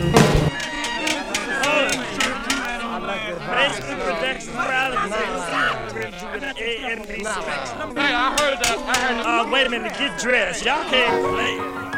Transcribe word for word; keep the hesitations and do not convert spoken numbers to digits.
Basically, production problems. A M D selection. Hey, I heard that. I heard that. Uh, wait a minute, get dressed. Y'all can't play.